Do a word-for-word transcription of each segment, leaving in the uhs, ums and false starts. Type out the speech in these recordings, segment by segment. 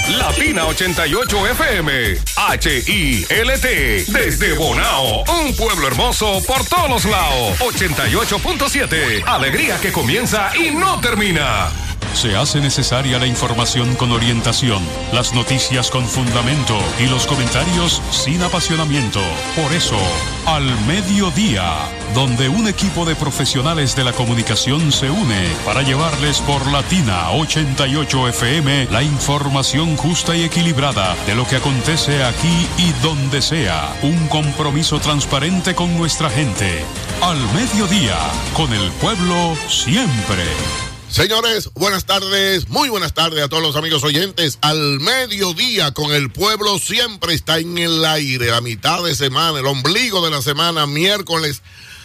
Latina ochenta y ocho F M, H I L T, desde Bonao, un pueblo hermoso por todos los lados. ochenta y ocho punto siete, alegría que comienza y no termina. Se hace necesaria la información con orientación, las noticias con fundamento y los comentarios sin apasionamiento. Por eso, Al Mediodía, donde un equipo de profesionales de la comunicación se une para llevarles por Latina ochenta y ocho F M la información justa y equilibrada de lo que acontece aquí y donde sea. Un compromiso transparente con nuestra gente. Al Mediodía, con el pueblo siempre. Señores, buenas tardes, muy buenas tardes a todos los amigos oyentes. Al Mediodía con el pueblo siempre está en el aire, la mitad de semana, el ombligo de la semana, miércoles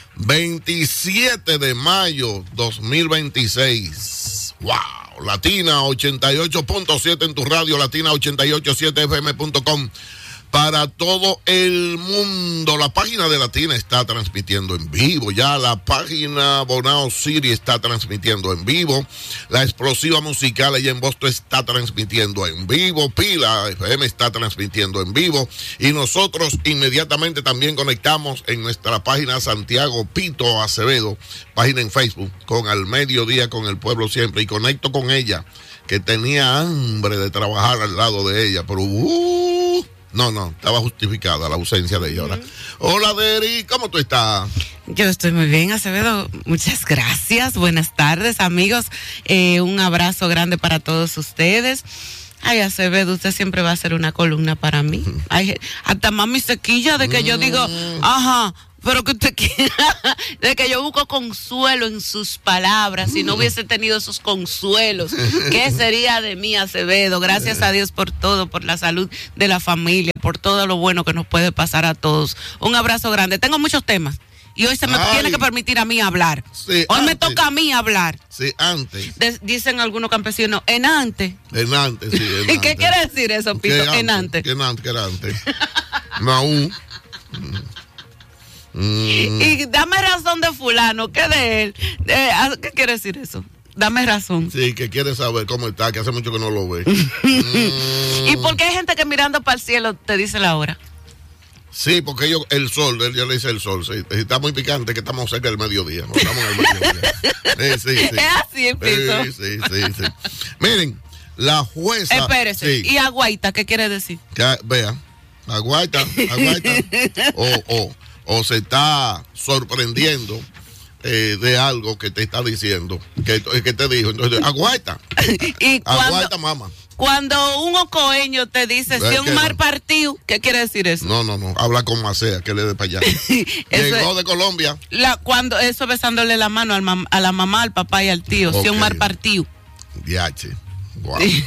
veintisiete de mayo dos mil veintiséis. ¡Wow! Latina ochenta y ocho punto siete en tu radio, latina ochenta y ocho punto siete F M punto com. Para todo el mundo. La página de Latina está transmitiendo en vivo. Ya la página Bonao City está transmitiendo en vivo. La explosiva musical allá en Boston está transmitiendo en vivo. Pila F M está transmitiendo en vivo. Y nosotros inmediatamente también conectamos en nuestra página Santiago Pito Acevedo, página en Facebook, con Al Mediodía con el pueblo siempre. Y conecto con ella, que tenía hambre de trabajar al lado de ella. Pero... Uh, No, no, estaba justificada la ausencia de ella ahora. Uh-huh. Hola, Deri, ¿cómo tú estás? Yo estoy muy bien, Acevedo. Muchas gracias. Buenas tardes, amigos. Eh, un abrazo grande para todos ustedes. Ay, Acevedo, usted siempre va a ser una columna para mí. Uh-huh. Ay, hasta mami sequilla de que uh-huh. yo digo, ajá, pero que usted quiera, de que yo busco consuelo en sus palabras. Si no hubiese tenido esos consuelos, ¿qué sería de mí, Acevedo? Gracias a Dios por todo, por la salud de la familia, por todo lo bueno que nos puede pasar a todos. Un abrazo grande. Tengo muchos temas y hoy se me Ay, tiene que permitir a mí hablar. Sí, hoy antes, me toca a mí hablar. Sí, antes. De, dicen algunos campesinos, en antes. En antes, sí, en ¿Y qué quiere decir eso, Pito? En antes. ¿Qué antes? ¿Qué era antes? No. Mm. Y dame razón de fulano, ¿qué de él? Eh, ¿Qué quiere decir eso? Dame razón. Sí, que quiere saber cómo está, que hace mucho que no lo ve. mm. ¿Y por qué hay gente que mirando para el cielo te dice la hora? Sí, porque ellos, el sol, él ya le dice el sol, sí. Está muy picante que estamos cerca del mediodía. No estamos en el mediodía. Sí, sí, sí. Es así, Pito. Sí, sí, sí, sí. Miren, la jueza... Espérese, sí. ¿Y aguaita qué quiere decir? Que, vea, aguaita, aguaita. O, o, o se está sorprendiendo eh, de algo que te está diciendo, que, que te dijo. Entonces, aguaita. ¿Y cuando, aguaita, mamá. Cuando un ocoeño te dice, si un mar partido, ¿qué quiere decir eso? No, no, no, habla con Macea, que le dé para allá. Llegó es, de Colombia. La, cuando eso besándole la mano al mam, a la mamá, al papá y al tío, okay. Si un mar partido. Diache. Wow. Sí.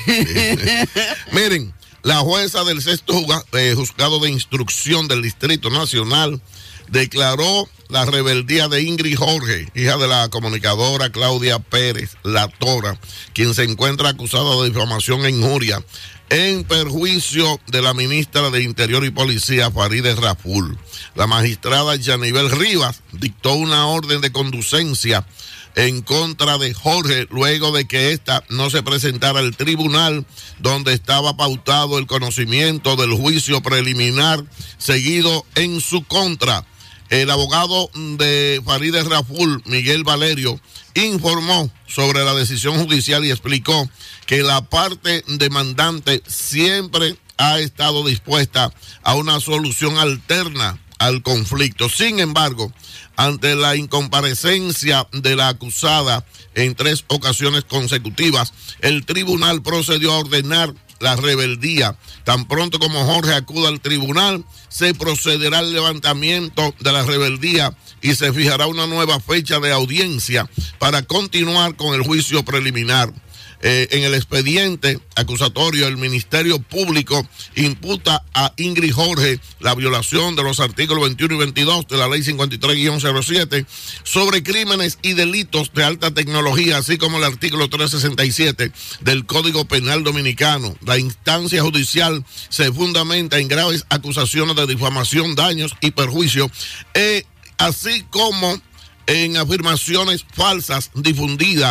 Miren, la jueza del sexto eh, juzgado de instrucción del Distrito Nacional declaró la rebeldía de Ingrid Jorge, hija de la comunicadora Claudia Pérez La Tora, quien se encuentra acusada de difamación e injuria en perjuicio de la ministra de Interior y Policía, Farideh Raful. La magistrada Yanibel Rivas dictó una orden de conducencia en contra de Jorge luego de que ésta no se presentara al tribunal donde estaba pautado el conocimiento del juicio preliminar seguido en su contra. El abogado de Farideh Raful, Miguel Valerio, informó sobre la decisión judicial y explicó que la parte demandante siempre ha estado dispuesta a una solución alterna al conflicto. Sin embargo, ante la incomparecencia de la acusada en tres ocasiones consecutivas, el tribunal procedió a ordenar la rebeldía. Tan pronto como Jorge acuda al tribunal, se procederá al levantamiento de la rebeldía y se fijará una nueva fecha de audiencia para continuar con el juicio preliminar. Eh, en el expediente acusatorio, el Ministerio Público imputa a Ingrid Jorge la violación de los artículos veintiuno y veintidós de la Ley cincuenta y tres guión cero siete sobre crímenes y delitos de alta tecnología, así como el artículo trescientos sesenta y siete del Código Penal Dominicano. La instancia judicial se fundamenta en graves acusaciones de difamación, daños y perjuicio, eh, así como en afirmaciones falsas difundidas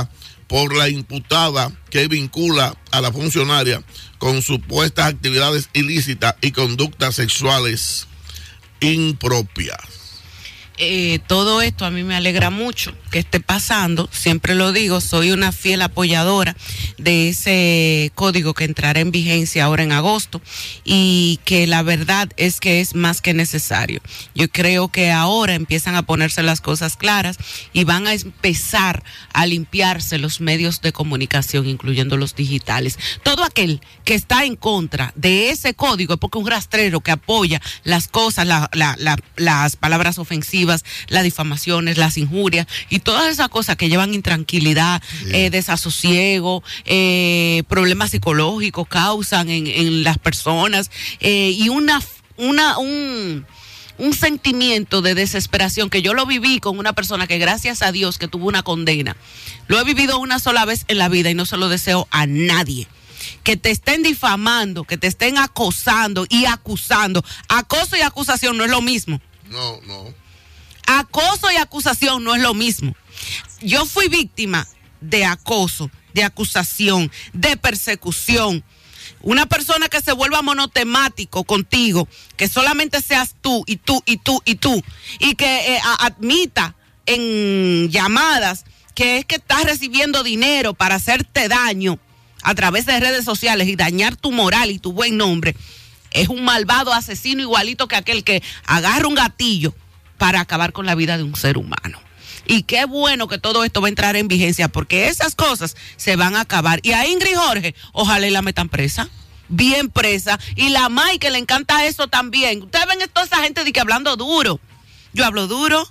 por la imputada que vincula a la funcionaria con supuestas actividades ilícitas y conductas sexuales impropias. Eh, todo esto a mí me alegra mucho que esté pasando, siempre lo digo, soy una fiel apoyadora de ese código que entrará en vigencia ahora en agosto y que la verdad es que es más que necesario. Yo creo que ahora empiezan a ponerse las cosas claras y van a empezar a limpiarse los medios de comunicación, incluyendo los digitales. Todo aquel que está en contra de ese código es porque un rastrero que apoya las cosas, la, la, la, las palabras ofensivas, las difamaciones, las injurias y todas esas cosas que llevan intranquilidad, sí. eh, desasosiego, eh, problemas psicológicos causan en, en las personas eh, y una, una, un, un sentimiento de desesperación que yo lo viví con una persona que gracias a Dios que tuvo una condena. Lo he vivido una sola vez en la vida y no se lo deseo a nadie. Que te estén difamando, que te estén acosando y acusando. Acoso y acusación no es lo mismo. No, no. Acoso y acusación no es lo mismo. Yo fui víctima de acoso, de acusación, de persecución. Una persona que se vuelva monotemático contigo, que solamente seas tú y tú y tú y tú, y que eh, admita en llamadas que es que estás recibiendo dinero para hacerte daño a través de redes sociales y dañar tu moral y tu buen nombre, es un malvado asesino igualito que aquel que agarra un gatillo para acabar con la vida de un ser humano. Y qué bueno que todo esto va a entrar en vigencia, porque esas cosas se van a acabar. Y a Ingrid Jorge, ojalá y la metan presa, bien presa. Y la May, que le encanta eso también. Ustedes ven toda esa gente de que hablando duro. Yo hablo duro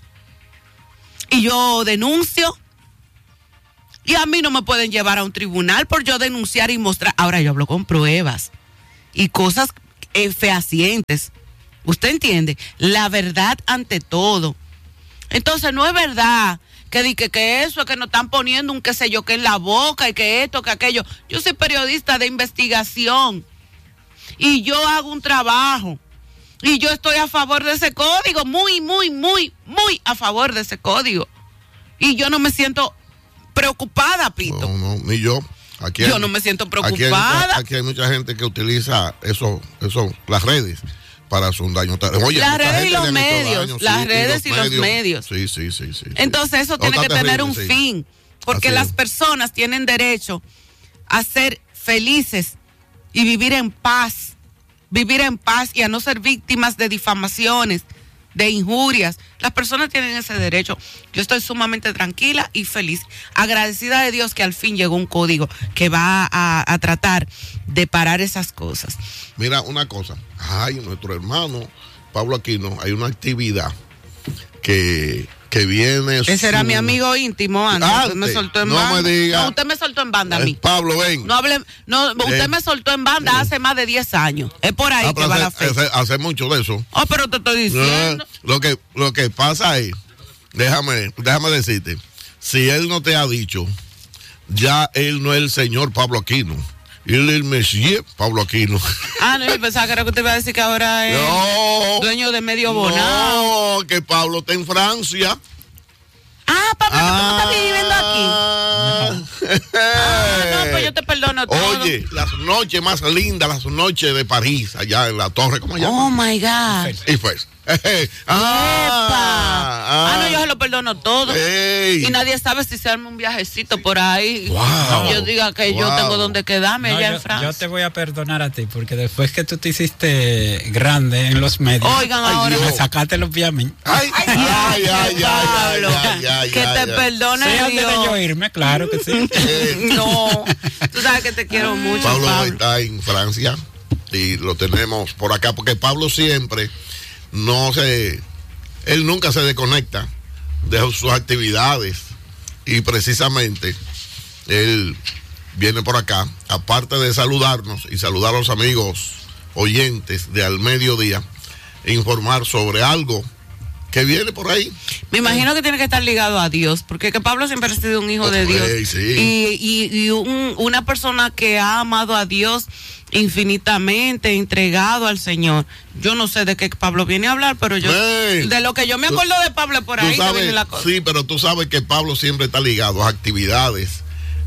y yo denuncio. Y a mí no me pueden llevar a un tribunal por yo denunciar y mostrar. Ahora yo hablo con pruebas y cosas eh, fehacientes. ¿Usted entiende? La verdad ante todo. Entonces no es verdad que, di, que, que eso es que nos están poniendo un qué sé yo que en la boca y que esto, que aquello. Yo soy periodista de investigación y yo hago un trabajo y yo estoy a favor de ese código, muy, muy, muy, muy a favor de ese código. Y yo no me siento preocupada, Pito. No, no, ni yo. Aquí hay, yo no me siento preocupada. Aquí hay, mucha, aquí hay mucha gente que utiliza eso, eso, las redes para su daño. Oye, las redes y los medios, daño, las sí, redes y los, y los medios. medios. Sí, sí, sí, sí. Entonces eso no, tiene que terrible, tener un sí. fin, porque Así las es. personas tienen derecho a ser felices y vivir en paz, vivir en paz y a no ser víctimas de difamaciones, de injurias. Las personas tienen ese derecho. Yo estoy sumamente tranquila y feliz, agradecida de Dios que al fin llegó un código que va a, a tratar de parar esas cosas. Mira una cosa, ay, nuestro hermano Pablo Aquino, hay una actividad que, que viene. Ese su... era mi amigo íntimo antes. Antes, Usted me soltó en no banda. me diga. No, usted me soltó en banda a Eh, mí. Pablo, ven. No hable, no, usted Eh, me soltó en banda eh. hace más de diez años. Es por ahí Ah, que pero va hace, la fecha. hace, hace mucho de eso. Oh, pero te estoy diciendo. No, lo que lo que pasa es, déjame, déjame decirte, si él no te ha dicho, ya él no es el señor Pablo Aquino, él es el Monsieur Pablo Aquino. Ah, no, yo pensaba que era que te iba a decir que ahora es No, dueño de medio Bonao. no, que Pablo está en Francia. Ah, Pablo, ¿tú no estás viviendo aquí? Ah, Ah, no, pues yo te perdono todo. Oye, las noches más lindas, las noches de París, allá en la torre, ¿cómo se llama? Oh my God. Y pues. Ah, ah, no, yo se lo perdono todo. Ey. Y nadie sabe si se arma un viajecito por ahí. Wow. Yo diga que yo Wow. tengo donde quedarme No, allá yo, en Francia. yo te voy a perdonar a ti, porque después que tú te hiciste grande en los medios, Oigan Ay, ahora. Dios. me sacaste los pies a mí. Ay, ay, ay, ay, ay, Pablo, ay, ay, que ay, te ay. perdone Sí, antes de Dios. yo irme, claro que sí. Eh, No, tú sabes que te quiero mucho, Pablo Pablo. está en Francia y lo tenemos por acá porque Pablo siempre no se, él nunca se desconecta de sus actividades y precisamente él viene por acá, aparte de saludarnos y saludar a los amigos oyentes de Al Mediodía, e informar sobre algo que viene por ahí. Me imagino que tiene que estar ligado a Dios, porque que Pablo siempre ha sido un hijo de Dios. Ok, sí. Y, y, y un- una persona que ha amado a Dios infinitamente, entregado al Señor. Yo no sé de qué Pablo viene a hablar, pero yo, Ven. de lo que yo me Tú- acuerdo de Pablo es por Tú ahí que sabes, viene la cosa. sí, pero tú sabes que Pablo siempre está ligado a actividades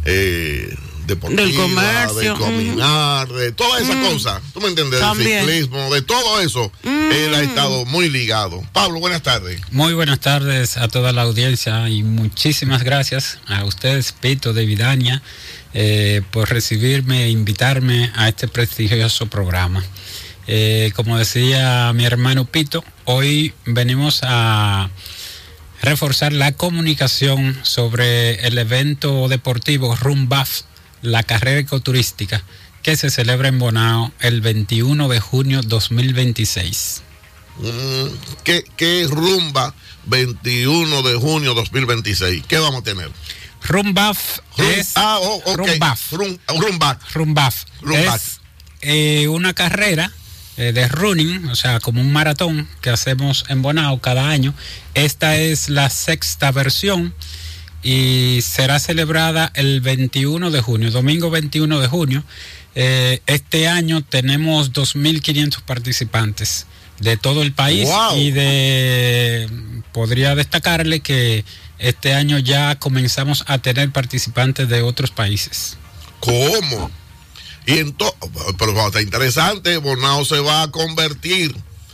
eh, deportiva, del comercio, de caminar, uh-huh. de toda esa uh-huh. cosa, tú me entiendes, También. del ciclismo, de todo eso, uh-huh. él ha estado muy ligado. Pablo, buenas tardes. Muy buenas tardes a toda la audiencia y muchísimas gracias a ustedes, Pito de Vidaña, eh, por recibirme e invitarme a este prestigioso programa. Eh, como decía mi hermano Pito, hoy venimos a reforzar la comunicación sobre el evento deportivo Rumbaf, la carrera ecoturística, que se celebra en Bonao el veintiuno de junio dos mil veintiséis. Mm, ¿qué, ¿Qué rumba veintiuno de junio dos mil veintiséis? ¿Qué vamos a tener? Rumbaf Rum, es... Ah, oh, okay. Rumbaf. Rum, Rumbaf. Rumbaf. Rumbaf. Es eh, una carrera eh, de running, o sea, como un maratón que hacemos en Bonao cada año. Esta es la sexta versión y será celebrada el veintiuno de junio, domingo veintiuno de junio. Eh, este año tenemos dos mil quinientos participantes de todo el país. Wow. Y de podría destacarle que este año ya comenzamos a tener participantes de otros países. ¿Cómo? Y entonces, pero está interesante, Bonao se va a convertir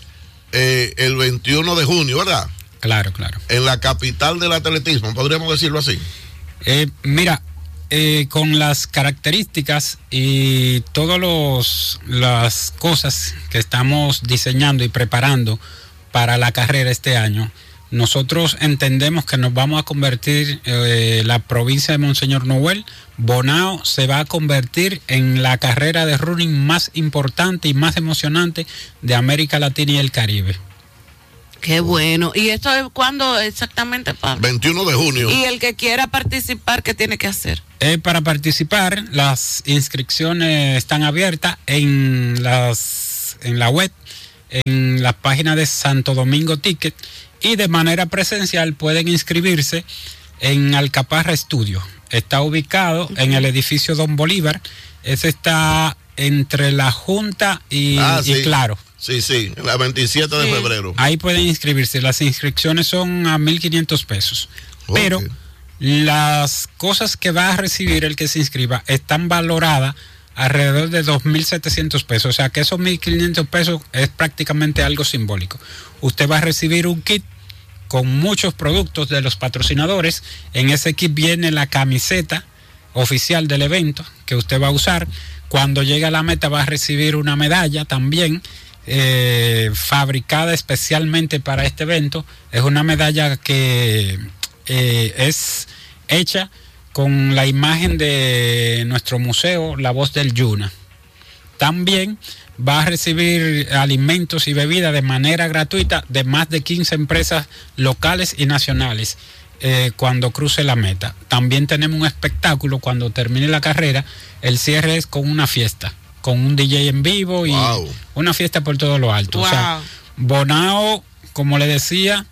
eh, el veintiuno de junio, ¿verdad? Claro, claro. En la capital del atletismo, podríamos decirlo así. Eh, mira, eh, con las características y todas los las cosas que estamos diseñando y preparando para la carrera este año, nosotros entendemos que nos vamos a convertir, eh, la provincia de Monseñor Noel, Bonao se va a convertir en la carrera de running más importante y más emocionante de América Latina y el Caribe. Qué bueno. ¿Y esto es cuándo exactamente, Pablo? veintiuno de junio. ¿Y el que quiera participar, qué tiene que hacer? Eh, para participar, las inscripciones están abiertas en, las, en la web, en la página de Santo Domingo Ticket, y de manera presencial pueden inscribirse en Alcaparra Estudio. Está ubicado uh-huh. en el edificio Don Bolívar. Ese está entre la Junta y, ah, y sí. Claro. Sí, sí, la veintisiete de febrero. Ahí pueden inscribirse. Las inscripciones son a mil quinientos pesos. Okay. Pero las cosas que va a recibir el que se inscriba están valoradas alrededor de dos mil setecientos pesos. O sea que esos mil quinientos pesos es prácticamente algo simbólico. Usted va a recibir un kit con muchos productos de los patrocinadores. En ese kit viene la camiseta oficial del evento que usted va a usar. Cuando llegue a la meta va a recibir una medalla también, eh, fabricada especialmente para este evento. Es una medalla que eh, es hecha con la imagen de nuestro museo, La Voz del Yuna. También va a recibir alimentos y bebidas de manera gratuita de más de quince empresas locales y nacionales eh, cuando cruce la meta. También tenemos un espectáculo cuando termine la carrera. El cierre es con una fiesta, con un D J en vivo y wow. una fiesta por todo lo alto. Wow. O sea, Bonao, como le decía,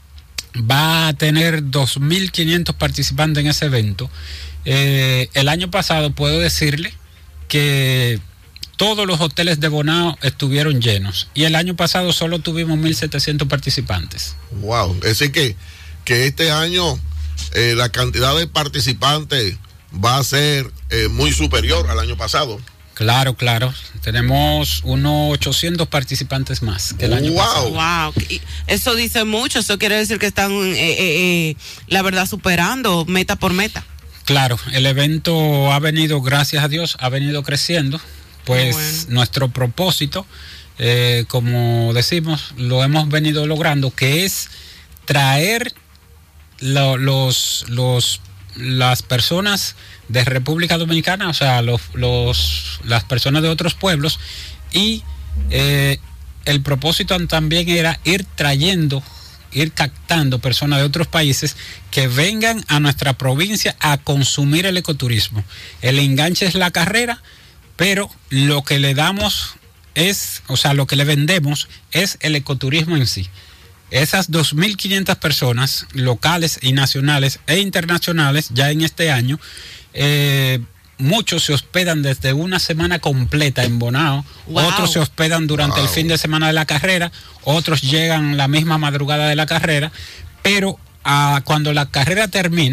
va a tener dos mil quinientos participantes en ese evento. Eh, el año pasado puedo decirle que todos los hoteles de Bonao estuvieron llenos y el año pasado solo tuvimos mil setecientos participantes. Wow, es decir que, que este año eh, la cantidad de participantes va a ser eh, muy superior al año pasado. Claro, claro. Tenemos unos ochocientos participantes más que el año wow. pasado. Wow. Eso dice mucho. Eso quiere decir que están, eh, eh, la verdad, superando meta por meta. Claro, el evento ha venido, gracias a Dios, ha venido creciendo. Pues bueno. Nuestro propósito, eh, como decimos, lo hemos venido logrando, que es traer lo, los, los, las personas de República Dominicana, o sea, los, los, las personas de otros pueblos, y eh, el propósito también era ir trayendo, ir captando personas de otros países que vengan a nuestra provincia a consumir el ecoturismo. El enganche es la carrera, pero lo que le damos es, o sea, lo que le vendemos es el ecoturismo en sí. Esas dos mil quinientas personas locales y nacionales e internacionales ya en este año, eh, muchos se hospedan desde una semana completa en Bonao, wow. otros se hospedan durante wow. el fin de semana de la carrera, otros llegan la misma madrugada de la carrera, pero ah, cuando la carrera termina,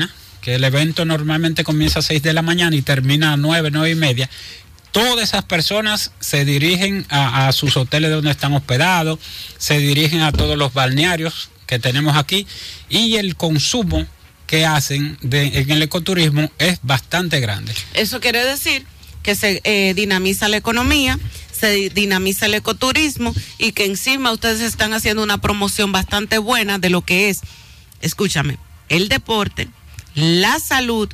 que el evento normalmente comienza a seis de la mañana y termina a nueve, nueve y media, todas esas personas se dirigen a, a sus hoteles donde están hospedados, se dirigen a todos los balnearios que tenemos aquí, y el consumo que hacen de, en el ecoturismo es bastante grande. Eso quiere decir que se eh, dinamiza la economía, se dinamiza el ecoturismo, y que encima ustedes están haciendo una promoción bastante buena de lo que es, escúchame, el deporte, la salud,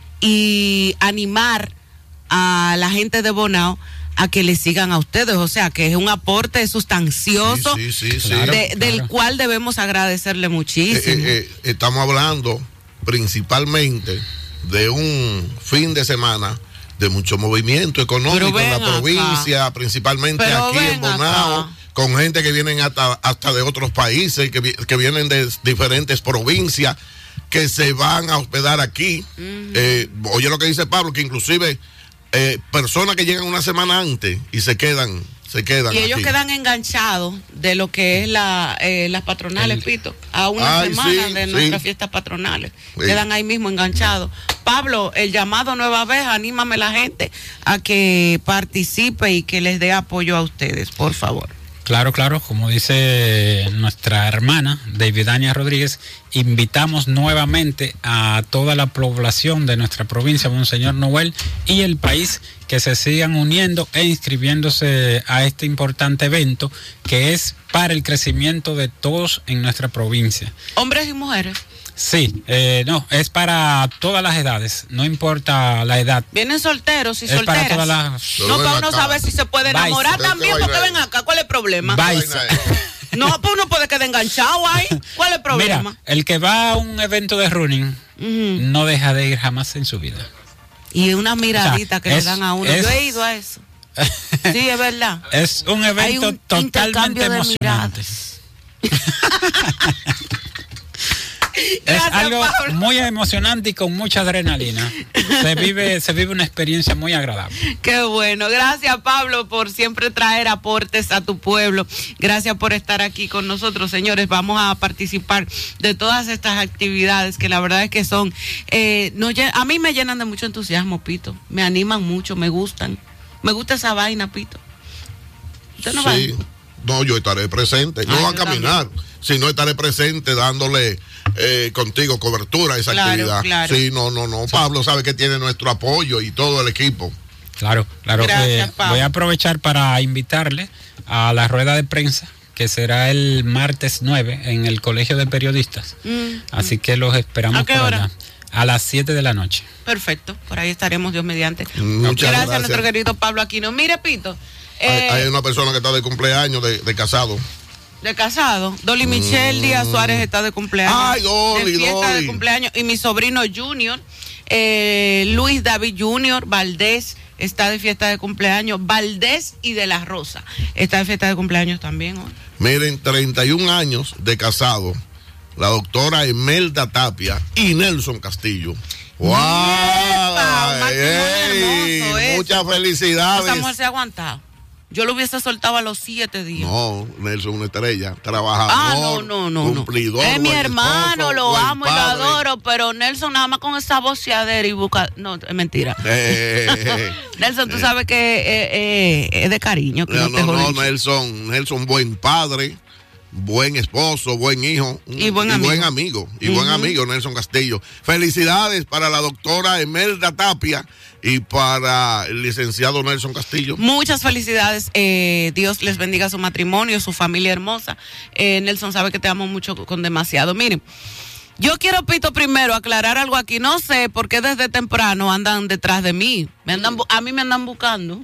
y animar a la gente de Bonao a que le sigan a ustedes, o sea que es un aporte sustancioso, sí, sí, sí, sí. de, Claro, del claro. cual debemos agradecerle muchísimo. Eh, eh, eh, estamos hablando principalmente de un fin de semana de mucho movimiento económico en la provincia, acá. principalmente Pero aquí en Bonao, acá. con gente que vienen hasta, hasta de otros países, que, que vienen de diferentes provincias, que se van a hospedar aquí. Uh-huh. Eh, oye lo que dice Pablo, que inclusive eh, personas que llegan una semana antes y se quedan, se quedan. Y ellos aquí. quedan enganchados de lo que es la eh, las patronales, El... Pito, a una Ay, semana sí, de sí. nuestras fiestas patronales. Sí. Quedan ahí mismo enganchados. Pablo, el llamado nueva vez, anímame la gente a que participe y que les dé apoyo a ustedes, por favor. Claro, claro, como dice nuestra hermana Davidania Rodríguez, invitamos nuevamente a toda la población de nuestra provincia, Monseñor Noel, y el país, que se sigan uniendo e inscribiéndose a este importante evento que es para el crecimiento de todos en nuestra provincia. Hombres y mujeres. Sí, eh, no, es para todas las edades, no importa la edad. Vienen solteros y es solteras. Para todas las... No, para uno saber si se puede enamorar Vice. también, porque ven acá, ¿cuál es el problema? No, pues uno puede quedar enganchado ahí. ¿Cuál es el problema? Mira, el que va a un evento de running uh-huh. no deja de ir jamás en su vida. Y una miradita o sea, que es, le dan a uno. Es, Yo he ido a eso. Sí, es verdad. Es un evento un totalmente emocionante. Gracias, es algo Pablo. muy emocionante y con mucha adrenalina. Se vive, se vive una experiencia muy agradable. Qué bueno. Gracias, Pablo, por siempre traer aportes a tu pueblo. Gracias por estar aquí con nosotros, señores. Vamos a participar de todas estas actividades que la verdad es que son, eh, nos, a mí me llenan de mucho entusiasmo, Pito. Me animan mucho, me gustan. Me gusta esa vaina, Pito. ¿Usted no sí. va? No, yo estaré presente. No Ay, va a caminar, también. sino estaré presente dándole eh, contigo cobertura a esa claro, actividad. Claro. Sí, no, no, no. Sí. Pablo sabe que tiene nuestro apoyo y todo el equipo. Claro, claro. Gracias, eh, voy a aprovechar para invitarle a la rueda de prensa que será el martes nueve en el Colegio de Periodistas. Mm, Así que los esperamos ¿A qué por hora? allá. A las siete de la noche. Perfecto, por ahí estaremos, Dios mediante. Muchas gracias, gracias a nuestro querido Pablo Aquino. Mire, Pito. Eh, hay, hay una persona que está de cumpleaños, de, de casado. De casado. Dolly mm. Michelle Díaz Suárez está de cumpleaños. Ay, Dolly, de fiesta Dolly. de cumpleaños. Y mi sobrino Junior, eh, Luis David Junior Valdés, está de fiesta de cumpleaños. Valdés y de la Rosa está de fiesta de cumpleaños también hoy. Miren, treinta y un años de casado, la doctora Emelda Tapia y Nelson Castillo. ¡Wow! Yepa, ey, ey, muchas felicidades. Esa mujer se ha aguantado. Yo lo hubiese soltado a los siete días. No, Nelson, una estrella, trabajador, ah, no, no, no, cumplidor. Es mi hermano, esposo, lo amo padre. y lo adoro, pero Nelson nada más con esa voceadera y busca... No, es mentira. Eh, eh, Nelson, tú eh. sabes que eh, eh, es de cariño. Que no, no, no, no, Nelson, Nelson, buen padre, buen esposo, buen hijo y buen y amigo. Buen amigo y uh-huh. buen amigo, Nelson Castillo. Felicidades para la doctora Emelda Tapia y para el licenciado Nelson Castillo. Muchas felicidades. Eh, Dios les bendiga su matrimonio, su familia hermosa. Eh, Nelson sabe que te amo mucho con demasiado. Miren, yo quiero, Pito, primero aclarar algo aquí. No sé por qué desde temprano andan detrás de mí. Me andan, a mí me andan buscando.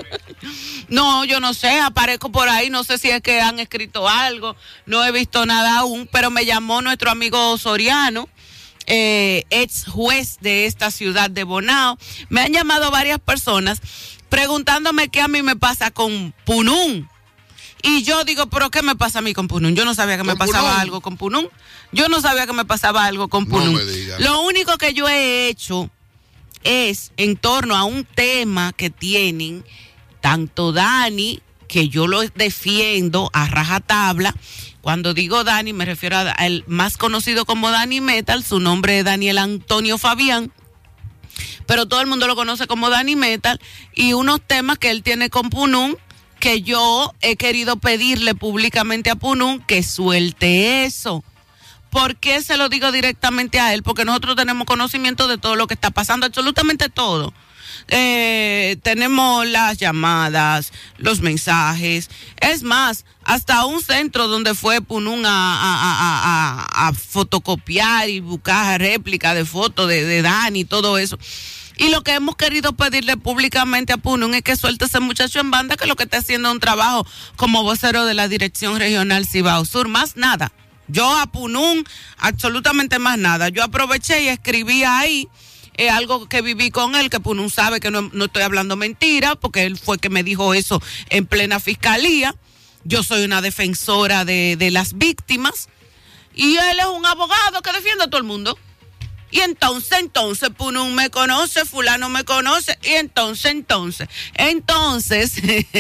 No, yo no sé, aparezco por ahí. No sé si es que han escrito algo. No he visto nada aún, pero me llamó nuestro amigo Soriano, eh, ex juez de esta ciudad de Bonao. Me han llamado varias personas preguntándome qué a mí me pasa con Punún. Y yo digo, ¿pero qué me pasa a mí con Punún? Yo no sabía que me pasaba Punún? algo con Punún. Yo no sabía que me pasaba algo con Punún. No me digas. Lo único que yo he hecho es en torno a un tema que tienen tanto Dani que yo lo defiendo a rajatabla. Cuando digo Dani, me refiero al más conocido como Dani Metal, su nombre es Daniel Antonio Fabián, pero todo el mundo lo conoce como Dani Metal, y unos temas que él tiene con Punum, que yo he querido pedirle públicamente a Punum que suelte eso. ¿Por qué se lo digo directamente a él? Porque nosotros tenemos conocimiento de todo lo que está pasando, absolutamente todo. Eh, tenemos las llamadas, los mensajes, es más, hasta un centro donde fue Punum a, a, a, a, a fotocopiar y buscar réplica de fotos de, de Dani y todo eso. Y lo que hemos querido pedirle públicamente a Punum es que suelte ese muchacho en banda, que lo que está haciendo es un trabajo como vocero de la Dirección Regional Cibao Sur, más nada. Yo a Punum, absolutamente más nada. Yo aproveché y escribí ahí eh, algo que viví con él, que Punum sabe que no, no estoy hablando mentira, porque él fue que me dijo eso en plena fiscalía. Yo soy una defensora de, de las víctimas, y él es un abogado que defiende a todo el mundo. Y entonces, entonces, Punum me conoce, fulano me conoce, y entonces, entonces, entonces,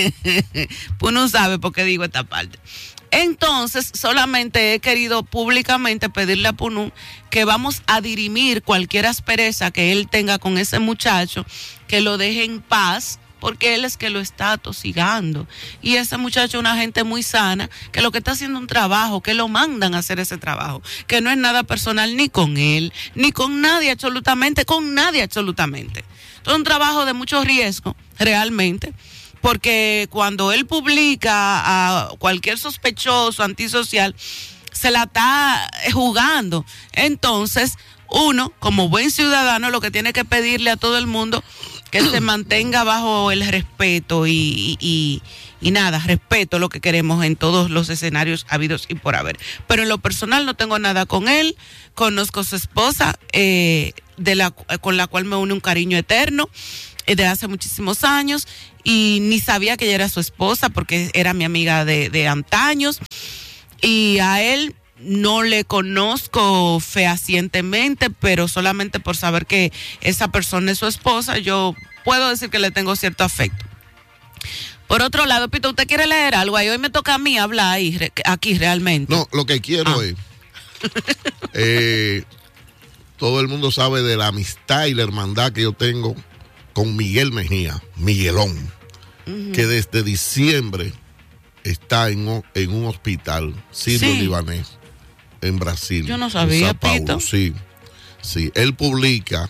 Punum sabe por qué digo esta parte. Entonces, solamente he querido públicamente pedirle a Punum que vamos a dirimir cualquier aspereza que él tenga con ese muchacho, que lo deje en paz, porque él es que lo está atosigando. Y ese muchacho es una gente muy sana, que lo que está haciendo un trabajo, que lo mandan a hacer ese trabajo, que no es nada personal ni con él, ni con nadie absolutamente, con nadie absolutamente. Es un trabajo de mucho riesgo, realmente, porque cuando él publica a cualquier sospechoso antisocial, se la está jugando. Entonces, uno, como buen ciudadano, lo que tiene que pedirle a todo el mundo que se mantenga bajo el respeto y, y, y nada, respeto lo que queremos en todos los escenarios habidos y por haber. Pero en lo personal no tengo nada con él, conozco a su esposa, eh, de la, con la cual me une un cariño eterno, eh, de hace muchísimos años, y ni sabía que ella era su esposa porque era mi amiga de, de antaños, y a él no le conozco fehacientemente, pero solamente por saber que esa persona es su esposa, yo puedo decir que le tengo cierto afecto. Por otro lado, Pito, ¿usted quiere leer algo? Ahí hoy me toca a mí hablar ahí, aquí realmente. No, lo que quiero ah. es... eh, todo el mundo sabe de la amistad y la hermandad que yo tengo con Miguel Mejía, Miguelón, uh-huh. que desde diciembre está en, en un hospital sirio-libanés. Sí. En Brasil. Yo no sabía, Pito. Sí, sí. Él publica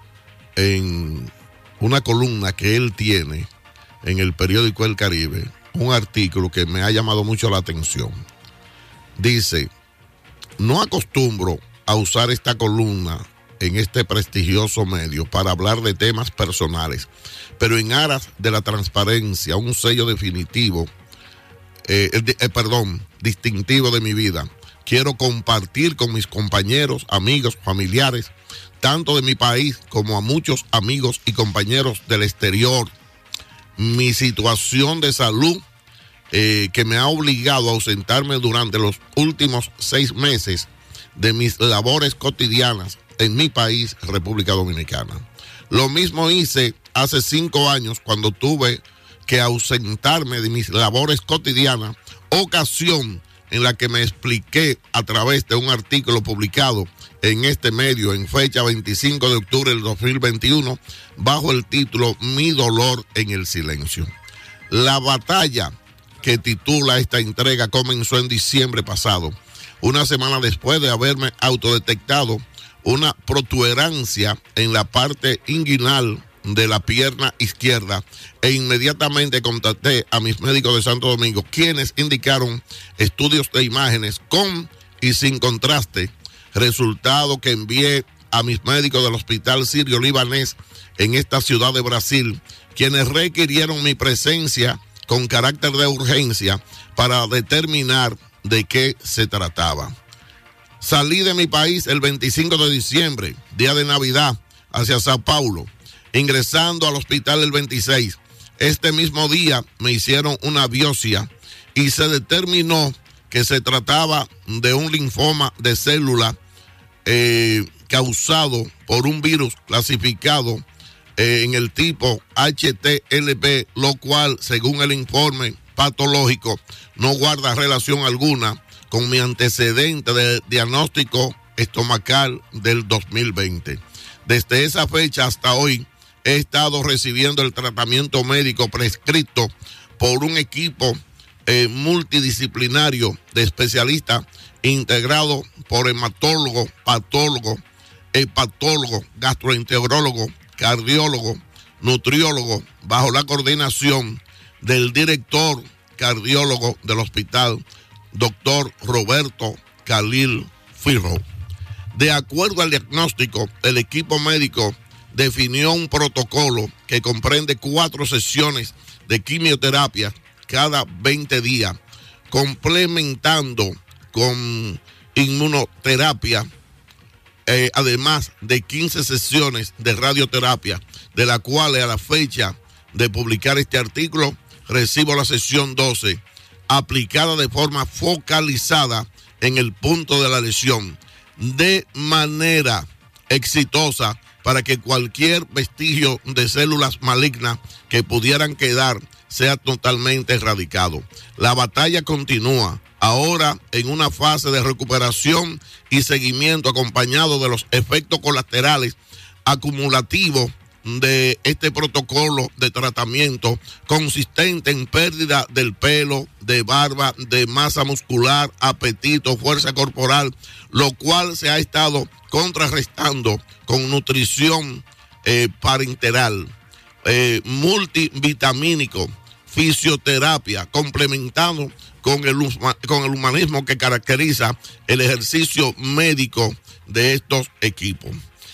en una columna que él tiene en el periódico El Caribe un artículo que me ha llamado mucho la atención. Dice: no acostumbro a usar esta columna en este prestigioso medio para hablar de temas personales, pero en aras de la transparencia, un sello definitivo, eh, eh, perdón, distintivo de mi vida, quiero compartir con mis compañeros, amigos, familiares, tanto de mi país como a muchos amigos y compañeros del exterior, mi situación de salud eh, que me ha obligado a ausentarme durante los últimos seis meses de mis labores cotidianas en mi país, República Dominicana. Lo mismo hice hace cinco años cuando tuve que ausentarme de mis labores cotidianas, ocasión en la que me expliqué a través de un artículo publicado en este medio en fecha veinticinco de octubre del dos mil veintiuno bajo el título Mi dolor en el silencio. La batalla que titula esta entrega comenzó en diciembre pasado, una semana después de haberme autodetectado una protuberancia en la parte inguinal de la pierna izquierda, e inmediatamente contacté a mis médicos de Santo Domingo, quienes indicaron estudios de imágenes con y sin contraste, resultado que envié a mis médicos del Hospital Sirio-Libanés en esta ciudad de Brasil, quienes requirieron mi presencia con carácter de urgencia para determinar de qué se trataba. Salí de mi país el veinticinco de diciembre, día de Navidad, hacia Sao Paulo, ingresando al hospital el veintiséis. Este mismo día me hicieron una biopsia y se determinó que se trataba de un linfoma de célula eh, causado por un virus clasificado eh, en el tipo H T L V, lo cual, según el informe patológico, no guarda relación alguna con mi antecedente de diagnóstico estomacal del dos mil veinte. Desde esa fecha hasta hoy he estado recibiendo el tratamiento médico prescrito por un equipo eh, multidisciplinario de especialistas integrado por hematólogo, patólogo, hepatólogo, gastroenterólogo, cardiólogo, nutriólogo, bajo la coordinación del director cardiólogo del hospital, doctor Roberto Khalil Firro. De acuerdo al diagnóstico, el equipo médico definió un protocolo que comprende cuatro sesiones de quimioterapia cada veinte días, complementando con inmunoterapia, eh, además de quince sesiones de radioterapia, de la cual a la fecha de publicar este artículo recibo la sesión doce, aplicada de forma focalizada en el punto de la lesión, de manera exitosa para que cualquier vestigio de células malignas que pudieran quedar sea totalmente erradicado. La batalla continúa, ahora en una fase de recuperación y seguimiento acompañado de los efectos colaterales acumulativos de este protocolo de tratamiento, consistente en pérdida del pelo, de barba, de masa muscular, apetito, fuerza corporal, lo cual se ha estado contrarrestando con nutrición eh, parenteral, eh, multivitamínico, fisioterapia, complementado con el, con el humanismo que caracteriza el ejercicio médico de estos equipos.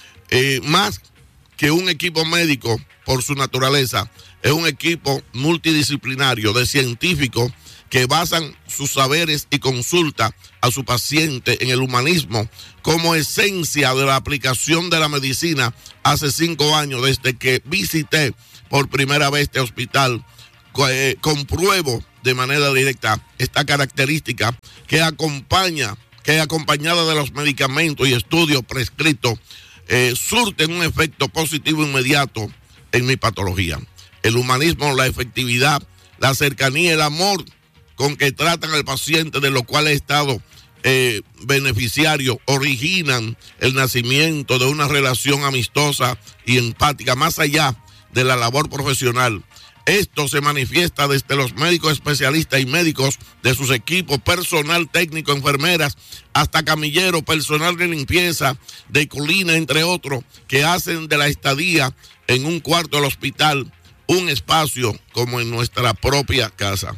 Eh, más que un equipo médico, por su naturaleza, es un equipo multidisciplinario de científicos que basan sus saberes y consulta a su paciente en el humanismo como esencia de la aplicación de la medicina hace cinco años desde que visité por primera vez este hospital. Eh, compruebo de manera directa esta característica que acompaña, que acompañada de los medicamentos y estudios prescritos, Eh, surten un efecto positivo inmediato en mi patología. El humanismo, la efectividad, la cercanía, el amor con que tratan al paciente, de lo cual he estado eh, beneficiario, originan el nacimiento de una relación amistosa y empática, más allá de la labor profesional. Esto se manifiesta desde los médicos especialistas y médicos de sus equipos, personal técnico, enfermeras, hasta camilleros, personal de limpieza, de colina, entre otros, que hacen de la estadía en un cuarto del hospital un espacio como en nuestra propia casa.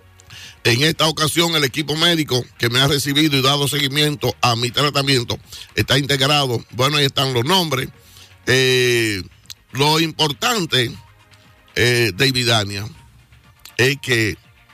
En esta ocasión, el equipo médico que me ha recibido y dado seguimiento a mi tratamiento está integrado. Bueno, ahí están los nombres. Eh, lo importante, Eh, David Dania, es que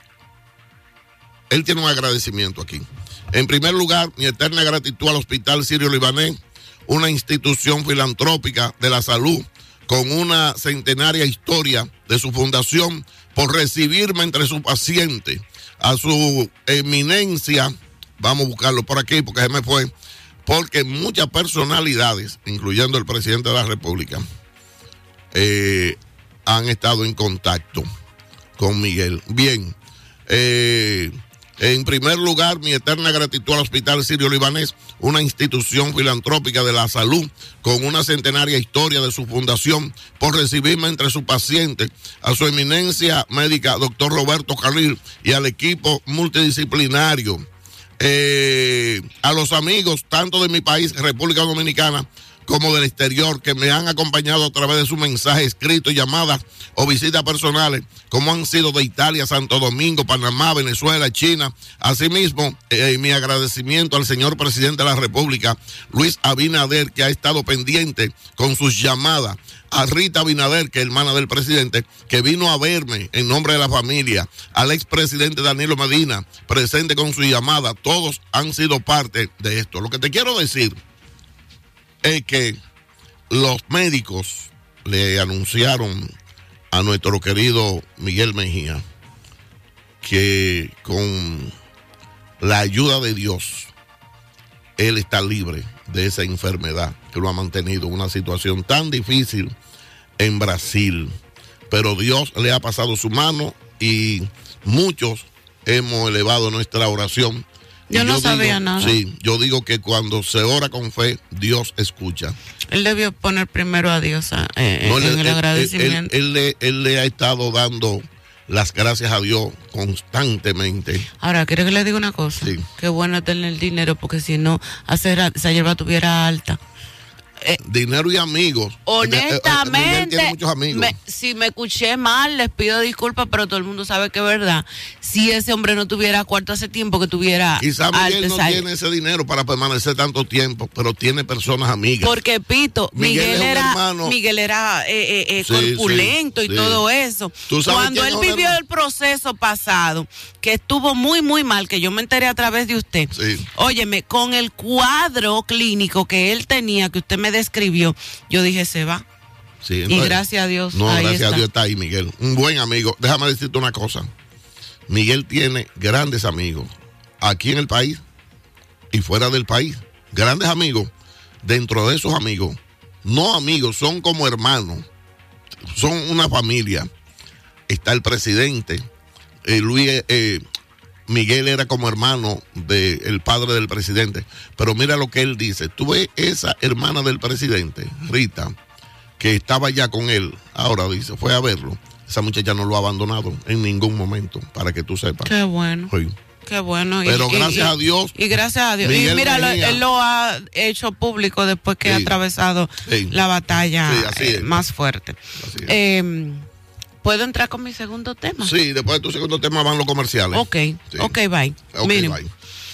él tiene un agradecimiento aquí. En primer lugar, mi eterna gratitud al Hospital Sirio Libanés, una institución filantrópica de la salud con una centenaria historia de su fundación, por recibirme entre sus pacientes. A su eminencia, vamos a buscarlo por aquí porque se me fue, porque muchas personalidades, incluyendo el presidente de la República, eh, han estado en contacto con Miguel. Bien, eh, en primer lugar, mi eterna gratitud al Hospital Sirio Libanés, una institución filantrópica de la salud con una centenaria historia de su fundación, por recibirme entre sus pacientes. A su eminencia médica, doctor Roberto Khalil, y al equipo multidisciplinario. Eh, a los amigos, tanto de mi país, República Dominicana, como del exterior, que me han acompañado a través de su mensaje escrito, llamadas o visitas personales, como han sido de Italia, Santo Domingo, Panamá, Venezuela, China. Asimismo, eh, mi agradecimiento al señor presidente de la República, Luis Abinader, que ha estado pendiente con sus llamadas. A Rita Abinader, que es hermana del presidente, que vino a verme en nombre de la familia. Al expresidente Danilo Medina, presente con su llamada. Todos han sido parte de esto. Lo que te quiero decir es que los médicos le anunciaron a nuestro querido Miguel Mejía que con la ayuda de Dios él está libre de esa enfermedad que lo ha mantenido en una situación tan difícil en Brasil. Pero Dios le ha pasado su mano y muchos hemos elevado nuestra oración. Yo, yo no sabía digo, nada. Sí, yo digo que cuando se ora con fe, Dios escucha. Él debió poner primero a Dios eh, no, en él, el agradecimiento. Él, él, él, él, él le ha estado dando las gracias a Dios constantemente. Ahora, ¿quiere que le diga una cosa? Sí. Qué bueno tener el dinero, porque si no, hacer esa hierba tuviera alta. Eh, dinero y amigos. Honestamente, eh, eh, muchos amigos. Me, si me escuché mal, les pido disculpas, pero todo el mundo sabe que es verdad. Si ese hombre no tuviera cuarto hace tiempo que tuviera. Quizá Miguel no tiene ese dinero para permanecer tanto tiempo, pero tiene personas amigas. Porque Pito, Miguel, Miguel era hermano, Miguel era eh, eh, eh, sí, corpulento sí, y sí. todo eso. Cuando él vivió el proceso pasado, que estuvo muy, muy mal, que yo me enteré a través de usted. Sí. Óyeme, con el cuadro clínico que él tenía, que usted me describió, yo dije, se va. Sí, entonces, y gracias a Dios. No, ahí gracias está. a Dios está ahí, Miguel. Un buen amigo. Déjame decirte una cosa. Miguel tiene grandes amigos aquí en el país y fuera del país. Grandes amigos. Dentro de esos amigos, no amigos, son como hermanos. Son una familia. Está el presidente. Eh, Luis, eh, Miguel era como hermano del padre del presidente. Pero mira lo que él dice. Tú ves esa hermana del presidente, Rita, que estaba ya con él. Ahora dice, fue a verlo. Esa muchacha no lo ha abandonado en ningún momento, para que tú sepas. Qué bueno. Sí. Qué bueno. Pero y, gracias y, a Dios. Y gracias a Dios. Miguel y mira, lo, venía, él lo ha hecho público después que sí, ha atravesado sí, la batalla sí, eh, más fuerte. Eh, ¿Puedo entrar con mi segundo tema? Sí, después de tu segundo tema van los comerciales. Ok, sí. ok, bye. Ok, Miren, bye.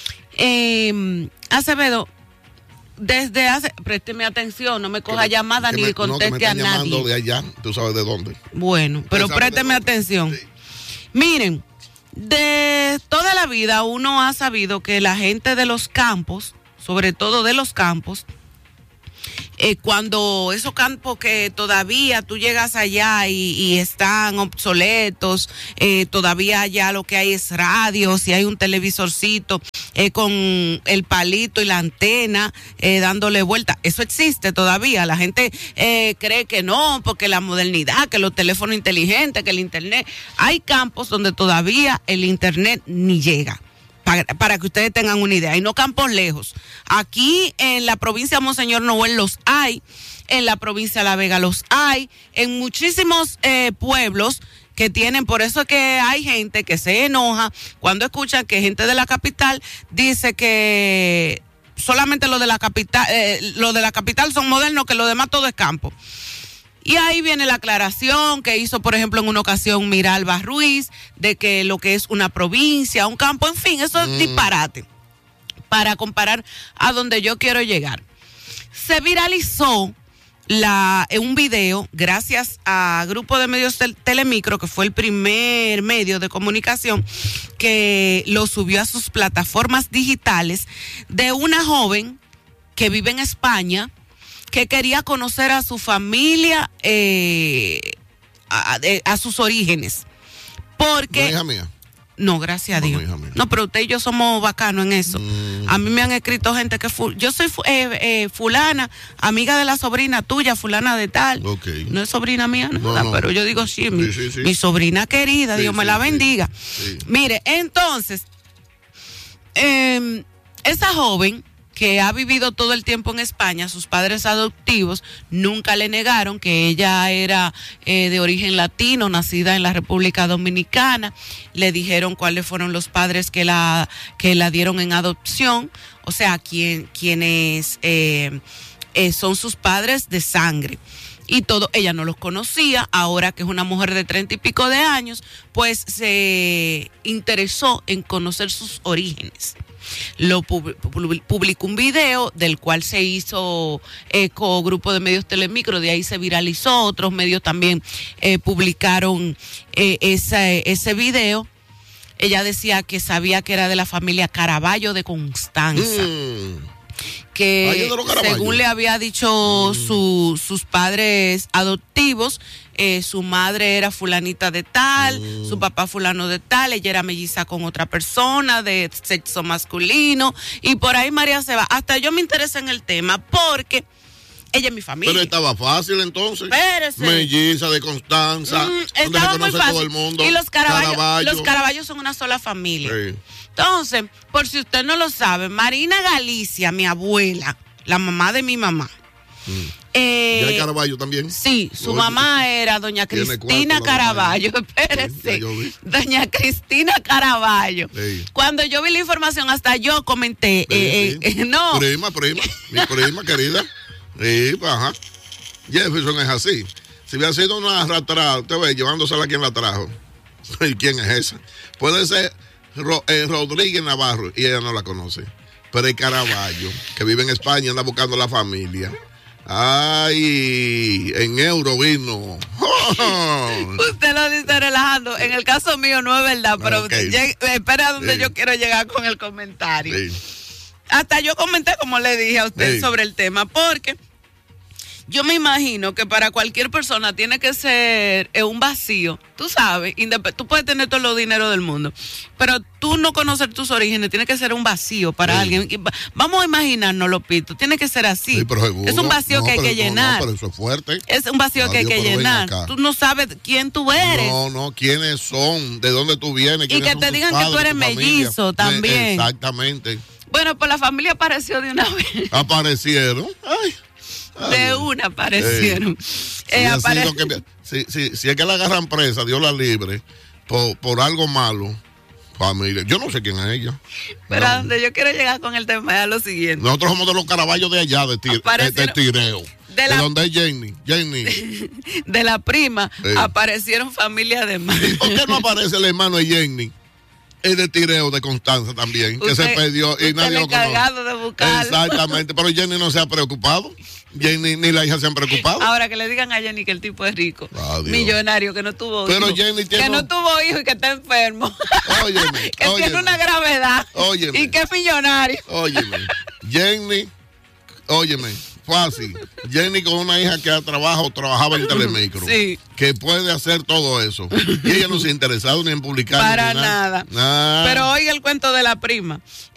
Eh, Acevedo, desde hace, présteme atención, no me coja me, llamada ni me, conteste no, que me a nadie. Llamando de allá, tú sabes de dónde. Bueno, pero présteme atención. Sí. Miren, de toda la vida uno ha sabido que la gente de los campos, sobre todo de los campos, Eh, cuando esos campos que todavía tú llegas allá y, y están obsoletos, eh, todavía allá lo que hay es radio, si hay un televisorcito eh, con el palito y la antena eh, dándole vuelta, eso existe todavía. La gente eh, cree que no, porque la modernidad, que los teléfonos inteligentes, que el internet, hay campos donde todavía el internet ni llega. Para, para que ustedes tengan una idea, y no campos lejos. Aquí en la provincia de Monseñor Noel los hay, en la provincia de La Vega los hay, en muchísimos eh, pueblos que tienen, por eso es que hay gente que se enoja cuando escuchan que gente de la capital dice que solamente los de la capital, eh, los de la capital son modernos, que lo demás todo es campo. Y ahí viene la aclaración que hizo, por ejemplo, en una ocasión Miralba Ruiz, de que lo que es una provincia, un campo, en fin, eso es mm. disparate, para comparar a donde yo quiero llegar. Se viralizó la, un video, gracias a Grupo de Medios tel, Telemicro, que fue el primer medio de comunicación que lo subió a sus plataformas digitales, de una joven que vive en España, que quería conocer a su familia, eh, a, a, a sus orígenes. Porque... ¿No, hija mía? No, gracias a no, Dios. No, no, pero usted y yo somos bacanos en eso. Mm. A mí me han escrito gente que... Fu yo soy eh, eh, fulana, amiga de la sobrina tuya, fulana de tal. Okay. No es sobrina mía, nada, no, no. Pero yo digo, sí, mi, sí, sí, sí. mi sobrina querida, sí, Dios me sí, la bendiga. Sí. Mire, entonces, eh, esa joven... que ha vivido todo el tiempo en España, sus padres adoptivos nunca le negaron que ella era eh, de origen latino, nacida en la República Dominicana. Le dijeron cuáles fueron los padres que la, que la dieron en adopción, o sea, quien, quienes eh, eh, son sus padres de sangre. Y todo, ella no los conocía. Ahora que es una mujer de treinta y pico de años, pues se interesó en conocer sus orígenes. Lo pub publicó un video del cual se hizo eco Grupo de Medios Telemicro, de ahí se viralizó, otros medios también eh, publicaron eh, ese, ese video. Ella decía que sabía que era de la familia Caraballo de Constanza. Mm. Que según le había dicho mm. su, sus padres adoptivos, eh, su madre era fulanita de tal, mm. su papá fulano de tal, ella era melliza con otra persona de sexo masculino, y por ahí María se va. Hasta yo me interesa en el tema porque ella es mi familia. Pero estaba fácil entonces. Espérese. Melliza de Constanza. Mm, donde estaba se muy conoce fácil. todo el mundo. Y los Caraballo, Caraballo. los Caraballo son una sola familia. Sí. Entonces, por si usted no lo sabe, Marina Galicia, mi abuela, la mamá de mi mamá. Mm. Eh, ¿Y hay Caraballo también? Sí, su Oye, mamá era doña tiene Cristina cuarto la Caraballo. Sí, Espérese. ya yo vi. Doña Cristina Caraballo. Sí. Cuando yo vi la información, hasta yo comenté. Sí, eh, sí. eh, eh, no. Prima, prima. Mi prima querida. Sí, pues, ajá. Jefferson es así. Si hubiera sido una arrastrada, usted ve, llevándosela a quien la trajo. ¿Y quién es esa? Puede ser Ro, eh, Rodríguez Navarro, y ella no la conoce. Pero hay Caraballo, que vive en España, anda buscando la familia. Ay, en euro vino. Usted lo dice relajando. En el caso mío no es verdad, pero Okay. lleg- espera a donde Sí. yo quiero llegar con el comentario. Sí. Hasta yo comenté, como le dije a usted, Sí. sobre el tema, porque yo me imagino que para cualquier persona tiene que ser eh, un vacío, tú sabes, indep- tú puedes tener todos los dineros del mundo, pero tú no conocer tus orígenes, tiene que ser un vacío para Sí. alguien. Y va- Vamos a imaginarnos, Lopito, tiene que ser así. Sí, pero seguro. Es un vacío No, que hay pero que no, llenar. No, pero eso es fuerte. Es un vacío que hay Adiós, que pero ven llenar. acá. Tú no sabes quién tú eres. No, no, quiénes son, de dónde tú vienes. Y quiénes que son te tus digan que padres, tú eres tu familia. mellizo también. Eh, Exactamente. Bueno, pues la familia apareció de una vez. Aparecieron. Ay. De Ay. una aparecieron. Si, Eh, ha apare- sido que- si, si, si es que la agarran presa, Dios la libre, por, por algo malo, familia. Yo no sé quién es ella. Pero a No. donde yo quiero llegar con el tema es a lo siguiente. Nosotros somos de los Caraballos de allá, de, tir, de, de Aparecieron- Tireo. de De, la- donde es Jenny. Jenny. De la prima Sí. aparecieron familias de más. ¿Y por qué no aparece el hermano de Jenny? Es de Tireo de Constanza también, que se Usted- perdió y usted nadie el lo conoce. encargado de buscarlo. Exactamente, pero Jenny no se ha preocupado. Jenny ni la hija se han preocupado. Ahora que le digan a Jenny que el tipo es rico, Adiós. millonario, que no tuvo Pero hijo, Jenny tiene que no un- tuvo hijo y que está enfermo, Óyeme, que óyeme. tiene una gravedad Óyeme. y que es millonario. Óyeme, Jenny, óyeme, fácil. Jenny con una hija que trabaja o trabajaba en Telemicro. Sí. Que puede hacer todo eso. Y ella no se ha interesado ni en publicar. Para ni nada. nada. Pero oiga el cuento de la prima.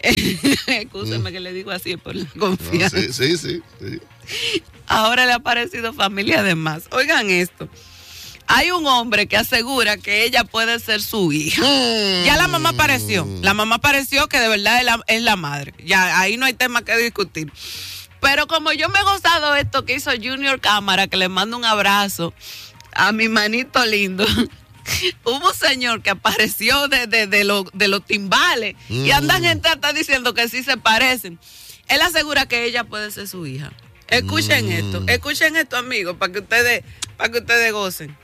Escúcheme que le digo así por la No, confianza. sí, sí, sí, sí. Ahora le ha aparecido familia de más. Oigan esto. Hay un hombre que asegura que ella puede ser su hija. Ya la mamá apareció. La mamá apareció que de verdad es la, es la madre. Ya ahí no hay tema que discutir. Pero como yo me he gozado esto que hizo Junior Cámara, que le mando un abrazo a mi manito lindo. Hubo un señor que apareció de, de, de, lo- de los timbales y andan gente hasta diciendo que sí se parecen. Él asegura que ella puede ser su hija. Escuchen esto, escuchen esto, amigos, para que ustedes, para que ustedes gocen.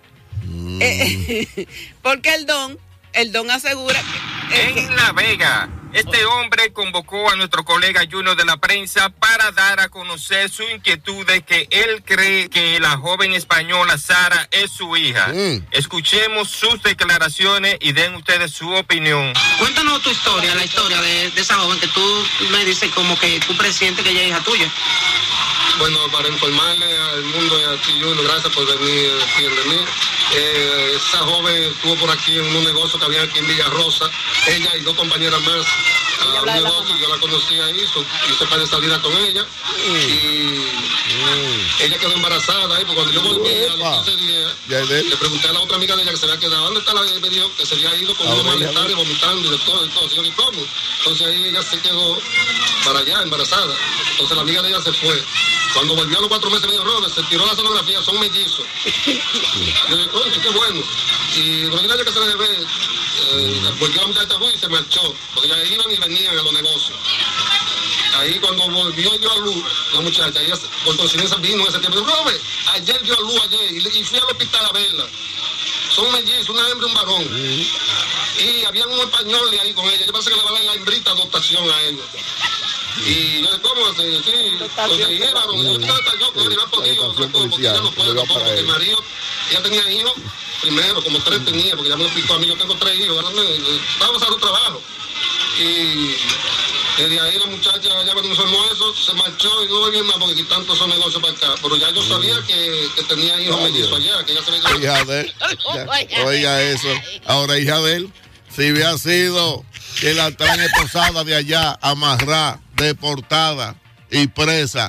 Eh, porque el don, el don asegura que En La Vega, este hombre convocó a nuestro colega Junior de la prensa para dar a conocer su inquietud de que él cree que la joven española Sara es su hija. Mm. Escuchemos sus declaraciones y den ustedes su opinión. Cuéntanos tu historia, la historia de, de esa joven que tú me dices como que tú presientes que ella es hija tuya. Bueno, para informarle al mundo y a ti, Junior, gracias por venir aquí en mí. Eh, esa joven estuvo por aquí en un negocio que había aquí en Villa Rosa, ella y dos compañeras más. A un negocio, yo la conocí ahí, so- hice par de salidas con ella y ella quedó embarazada ahí, porque cuando yo volví a los quince días, Ya es de él. le pregunté a la otra amiga de ella que se había quedado, ¿dónde está la bebé? Me dijo que se había ido con Ahora unos ella malestares, vomitando y de todo, y todo. Señor, ¿y cómo? Entonces ahí ella se quedó para allá, embarazada. Entonces la amiga de ella se fue. Cuando volvió a los cuatro meses me dijo, Robert, se tiró la sonografía, son mellizos. Yo dije, concho, qué bueno. Y lo que que se le ve, eh, volvió la muchacha y se marchó, porque ya iban y venían a los negocios. Ahí cuando volvió dio a luz la muchacha, ella por coincidencia vino ese tiempo. Dijo, Robert, ayer dio a luz ayer y, y fui al hospital a verla. Son mellizos, una hembra y un varón. Y había un español ahí con ella. Yo pensé que le iba a dar la hembrita dotación a ella. Y yo, ¿cómo así? Sí, conseguieron. Yo estaba hasta yo, porque no ha podido, Dotación porque ella no policial, puede le va tampoco, para porque el él. marido, ella tenía hijos, primero, como tres tenía, porque ya me lo explicó a mí, yo tengo tres hijos, ahora me, estaba pasando trabajo. Y desde ahí la muchacha, ya cuando se armó eso, se marchó y no volvió más, porque aquí tantos son negocios para acá. Pero ya yo sabía que, que tenía hijos mellizos allá, que ella se había Hija de él. Ya, oiga eso. Ahora, hija de él, si hubiera sido que la traen esposada de allá, amarrada, deportada y presa,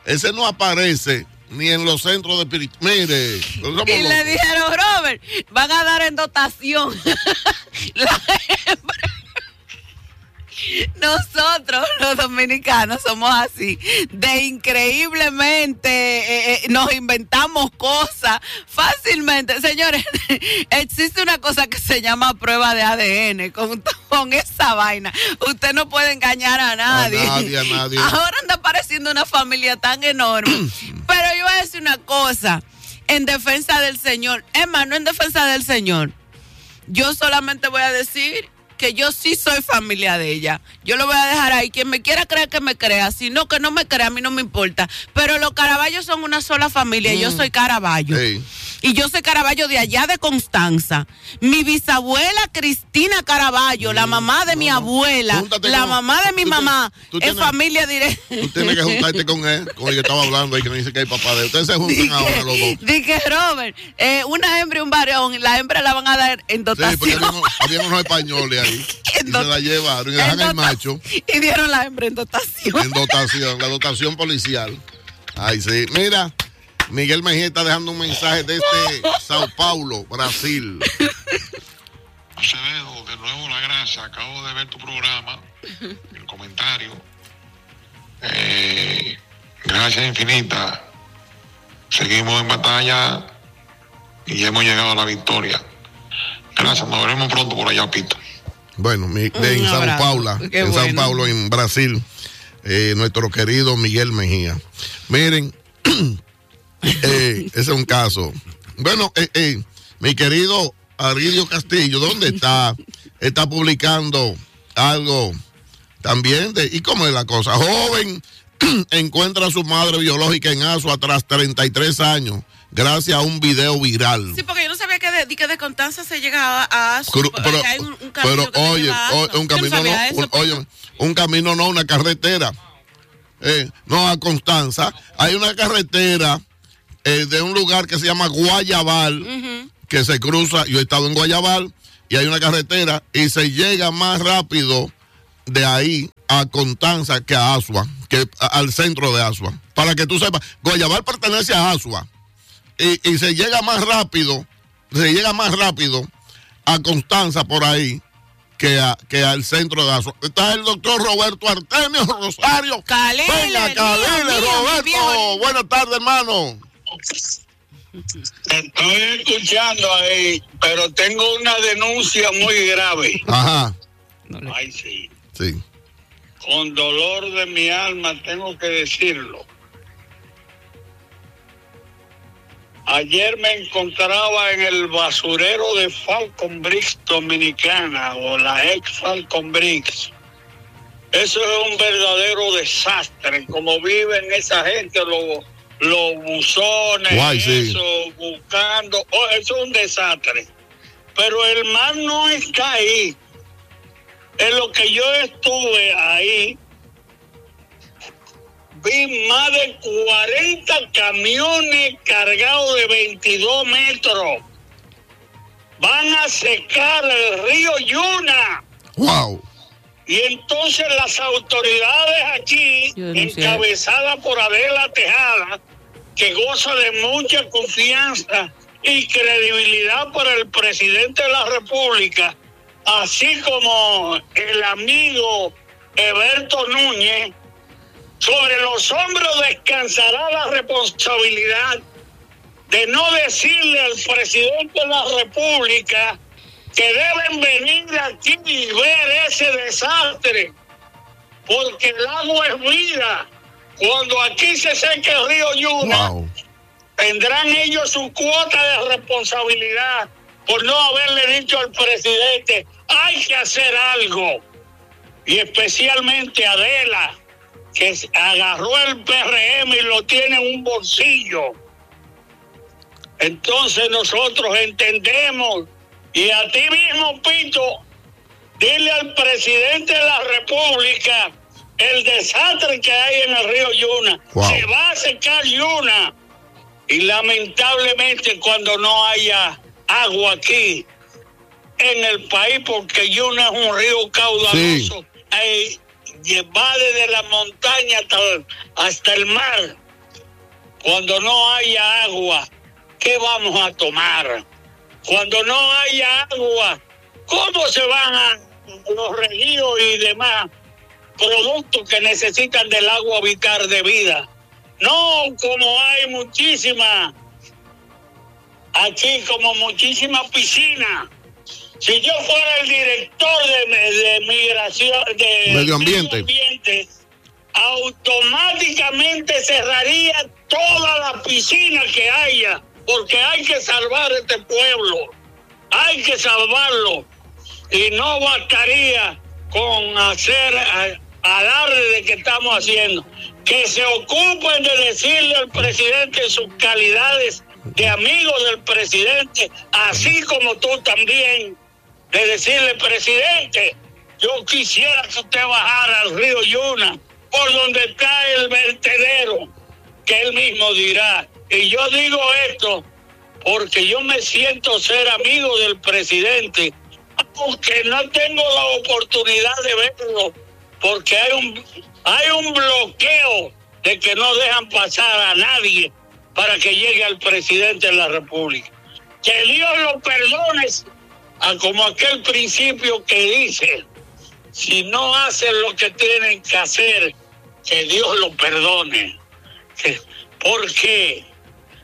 ese no aparece ni en los centros de espíritu. Mire. Y locos. Le dijeron, Robert, van a dar en dotación. La hembra. Nosotros, los dominicanos, somos así, de increíblemente eh, eh, nos inventamos cosas fácilmente. Señores, existe una cosa que se llama prueba de A D N. Con, con esa vaina, usted no puede engañar a nadie. A nadie, a nadie. Ahora anda apareciendo una familia tan enorme. Pero yo voy a decir una cosa, en defensa del Señor, es más, no en defensa del Señor, yo solamente voy a decir que yo sí soy familia de ella. Yo lo voy a dejar ahí. Quien me quiera creer que me crea, si no, que no me crea, a mí no me importa. Pero los Caraballos son una sola familia. Mm. Yo soy Caraballo. Hey. Y yo soy Caraballo de allá de Constanza. Mi bisabuela Cristina Caraballo, mm. la mamá de no, mi abuela, no. la con, mamá de mi tú mamá, tú es tienes, familia directa. Tú tienes que juntarte con él, con el que estaba hablando ahí, que me dice que hay papá de él. Ustedes se juntan dije, ahora los dos. Dije, Robert, eh, una hembra y un varón, la hembra la van a dar en dotación. Sí, porque había unos españoles ahí. Y se la llevaron y dejan el macho. Y dieron la hembra en dotación. En dotación, la dotación policial. Ay, sí. Mira, Miguel Mejía está dejando un mensaje desde Sao Paulo, Brasil. Acevedo, de nuevo la gracia. Acabo de ver tu programa, el comentario. Eh, gracias infinitas. Seguimos en batalla y ya hemos llegado a la victoria. Gracias, nos veremos pronto por allá, Pito. Bueno, mi, de, en Sao Paulo, en bueno. Sao Paulo, en Brasil, eh, nuestro querido Miguel Mejía. Miren, eh, ese es un caso. Bueno, eh, eh, mi querido Aridio Castillo, ¿dónde está? Está publicando algo también de, ¿y cómo es la cosa? Joven encuentra a su madre biológica en Asua tras treinta y tres años. Gracias a un video viral. Sí, porque yo no sabía que de, que de Constanza se llega a, a pero, pero, hay un, un camino pero oye, oye, un camino no, no un, oye, un camino no, una carretera. Eh, no, a Constanza hay una carretera eh, de un lugar que se llama Guayabal, uh-huh. que se cruza, yo he estado en Guayabal, y hay una carretera, y se llega más rápido de ahí a Constanza que a Asua, que a, al centro de Asua. Para que tú sepas, Guayabal pertenece a Asua. Y, y se llega más rápido, se llega más rápido a Constanza por ahí que, a, que al centro de Asua. Está el doctor Roberto Artemio Rosario. Calile, Venga, Calile, Roberto. Buenas tardes, hermano. Estoy escuchando ahí, pero tengo una denuncia muy grave. Ajá. Ay, sí. Sí. Con dolor de mi alma tengo que decirlo. Ayer me encontraba en el basurero de Falcon Bricks Dominicana, o la ex Falcon Bricks. Eso es un verdadero desastre, como viven esa gente, los, los buzones, Guay, sí. eso, buscando. Oh, eso es un desastre. Pero el mal no está ahí. En lo que yo estuve ahí, vi más de cuarenta camiones cargados de veintidós metros. Van a secar el río Yuna. ¡Wow! Y entonces las autoridades aquí, encabezadas por Adela Tejada, que goza de mucha confianza y credibilidad para el presidente de la República, así como el amigo Eberto Núñez, sobre los hombros descansará la responsabilidad de no decirle al presidente de la República que deben venir aquí y ver ese desastre, porque el agua es vida. Cuando aquí se seque el río Yuna, wow. tendrán ellos su cuota de responsabilidad por no haberle dicho al presidente, hay que hacer algo. Y especialmente Adela, que agarró el P R M y lo tiene en un bolsillo. Entonces nosotros entendemos, y a ti mismo, Pito, dile al presidente de la República el desastre que hay en el río Yuna. Wow. Se va a secar Yuna. Y lamentablemente cuando no haya agua aquí en el país, porque Yuna es un río caudaloso, sí. hay, va desde la montaña hasta, hasta el mar. cuando no haya agua, ¿qué vamos a tomar? Cuando no haya agua, ¿cómo se van a los ríos y demás productos que necesitan del agua vital de vida? No, como hay muchísimas, aquí como muchísimas piscinas. Si yo fuera el director de, de migración, de medio ambiente. medio ambiente, automáticamente cerraría todas las piscinas que haya, porque hay que salvar este pueblo, hay que salvarlo, y no bastaría con hacer a, alarde de que estamos haciendo, que se ocupen de decirle al presidente sus calidades de amigo del presidente, así como tú también, de decirle, presidente, yo quisiera que usted bajara al río Yuna, por donde está el vertedero, que él mismo dirá. Y yo digo esto porque yo me siento ser amigo del presidente, aunque no tengo la oportunidad de verlo, porque hay un, hay un bloqueo de que no dejan pasar a nadie para que llegue al presidente de la República. Que Dios lo perdone, a como aquel principio que dice, si no hacen lo que tienen que hacer, que Dios lo perdone. Porque,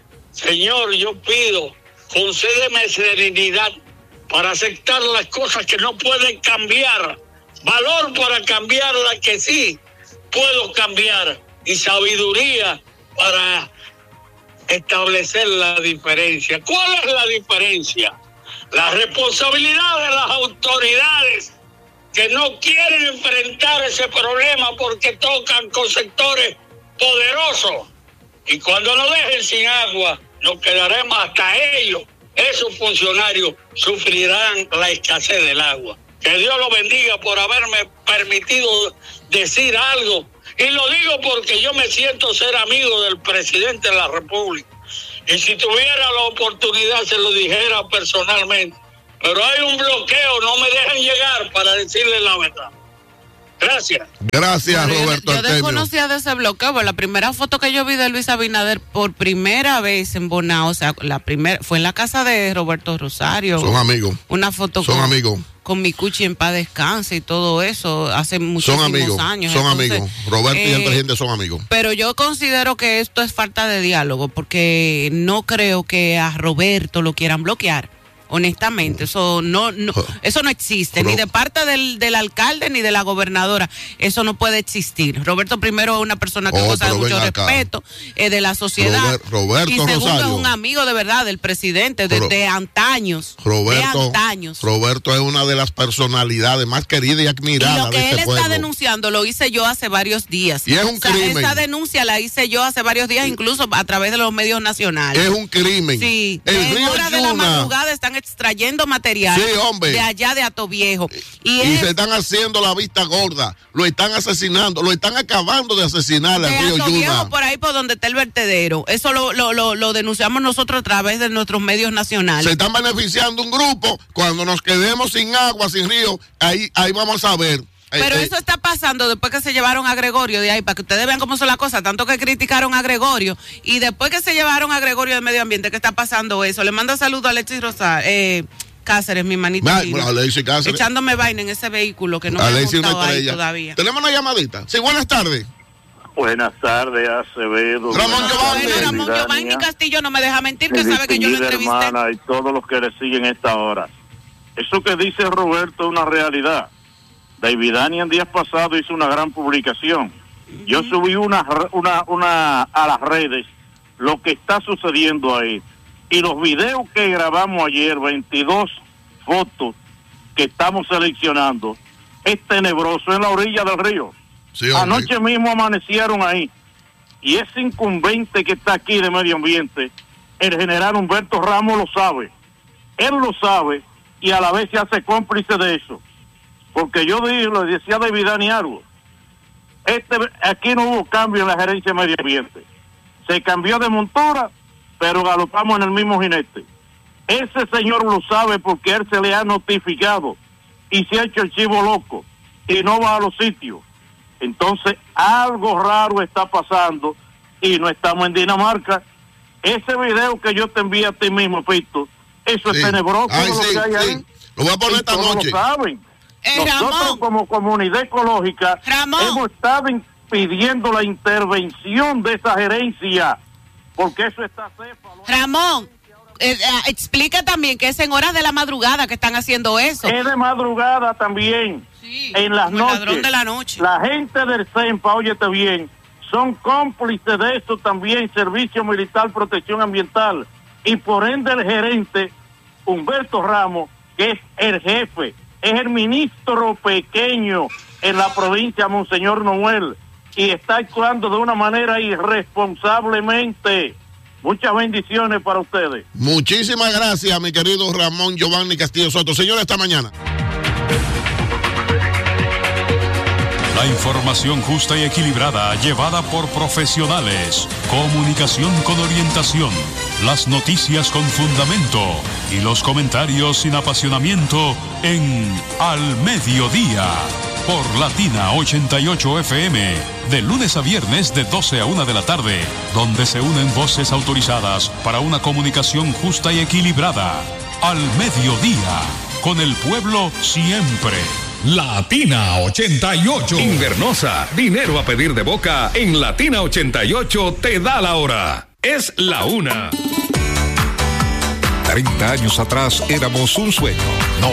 Señor, yo pido, concédeme serenidad para aceptar las cosas que no pueden cambiar, valor para cambiar las que sí puedo cambiar, y sabiduría para establecer la diferencia. ¿Cuál es la diferencia? La responsabilidad de las autoridades que no quieren enfrentar ese problema porque tocan con sectores poderosos. Y cuando nos dejen sin agua, nos quedaremos hasta ellos. Esos funcionarios sufrirán la escasez del agua. Que Dios lo bendiga por haberme permitido decir algo. Y lo digo porque yo me siento ser amigo del presidente de la República. Y si tuviera la oportunidad se lo dijera personalmente. Pero hay un bloqueo, no me dejan llegar para decirle la verdad. Gracias. Gracias, Bueno, Roberto yo, yo Artemio. desconocía de ese bloqueo. La primera foto que yo vi de Luis Abinader por primera vez en Bonao, o sea, la primera fue en la casa de Roberto Rosario. Son amigos. Una foto Son con, amigos. con mi cuchi en paz descanse y todo eso hace muchísimos Son amigos. años. Son Entonces, amigos. Roberto eh, y el presidente son amigos. Pero yo considero que esto es falta de diálogo porque no creo que a Roberto lo quieran bloquear. Honestamente, eso no, no eso no existe, ni de parte del, del alcalde ni de la gobernadora. Eso no puede existir. Roberto primero es una persona que Oh, goza de pero mucho ven acá. respeto eh, de la sociedad. Robert- Roberto y segundo Rosario. es un amigo de verdad del presidente, de, Pero- de antaños. de Roberto, antaños. Roberto es una de las personalidades más queridas y Y admiradas lo de que este él pueblo. está denunciando lo hice yo hace varios días. Y es un O sea, crimen. esa denuncia la hice yo hace varios días, incluso a través de los medios nacionales. Es un crimen. Sí, El en río hora de la Yuna. madrugada están extrayendo material Sí, hombre. de allá de Atoviejo. Y, Y es se están haciendo la vista gorda, lo están asesinando, lo están acabando de asesinar al de río Atoviejo Yuna. por ahí por donde está el vertedero. Eso lo, lo, lo, lo denunciamos nosotros a través de nuestros medios nacionales. Se están beneficiando un grupo, cuando nos quedemos sin agua, sin río, ahí, ahí vamos a ver. Pero Eh, eh, eso está pasando después que se llevaron a Gregorio de ahí, para que ustedes vean cómo son las cosas, tanto que criticaron a Gregorio, y después que se llevaron a Gregorio del medio ambiente, que está pasando eso. Le mando saludo a Alexis Rosario, eh, Cáceres, mi manito. Ma- lindo, Alexis Cáceres. echándome vaina en ese vehículo que no me ha Alexis, una montado ahí estrella. todavía. Tenemos una llamadita. Sí, buenas tardes. Buenas tardes, Acevedo. Ramón Buenas Giovanni. tardes, Ramón Giovanni Vidania, Castillo no me deja mentir, que mi sabe que yo lo distinguida entrevisté. hermana y todos los que le siguen esta hora. Eso que dice Roberto es una realidad. Davidani en días pasados hizo una gran publicación. Yo subí una, una, una a las redes lo que está sucediendo ahí. Y los videos que grabamos ayer, veintidós fotos que estamos seleccionando, es tenebroso en la orilla del río. Sí, hombre. Anoche mismo amanecieron ahí. Y ese incumbente que está aquí de medio ambiente, el general Humberto Ramos lo sabe. Él lo sabe y a la vez se hace cómplice de eso. Porque yo digo, le decía a David Dani algo. Este, aquí no hubo cambio en la gerencia de medio ambiente. Se cambió de montura, pero galopamos en el mismo jinete. Ese señor lo sabe porque él se le ha notificado y se ha hecho el chivo loco y no va a los sitios. Entonces, algo raro está pasando y no estamos en Dinamarca. Ese video que yo te envié a ti mismo, Pito, eso Sí. es tenebroso. Ay, lo sí, que hay sí. ahí. Lo voy a poner Y esta todos noche. lo saben. Eh, Nosotros Ramón. como comunidad ecológica Ramón. hemos estado pidiendo la intervención de esa gerencia, porque eso está céfalo. Ramón, eh, eh, explica también que es en horas de la madrugada que están haciendo eso. Es de madrugada también, Sí, en las como el noches. ladrón de la noche. La gente del CEMPA, óyete bien, son cómplices de eso también, Servicio Militar Protección Ambiental, y por ende el gerente, Humberto Ramos, que es el jefe, es el ministro pequeño en la provincia Monseñor Noel, y está actuando de una manera irresponsablemente. Muchas bendiciones para ustedes. Muchísimas gracias, mi querido Ramón Giovanni Castillo Soto. Señores, esta mañana. La información justa y equilibrada, llevada por profesionales. Comunicación con orientación. Las noticias con fundamento. Y los comentarios sin apasionamiento en Al Mediodía. Por Latina ochenta y ocho F M. De lunes a viernes de doce a una de la tarde. Donde se unen voces autorizadas para una comunicación justa y equilibrada. Al Mediodía. Con el pueblo siempre. Latina ochenta y ocho. Invernosa, dinero a pedir de boca. En Latina ochenta y ocho te da la hora. Es la una. treinta años atrás éramos un sueño.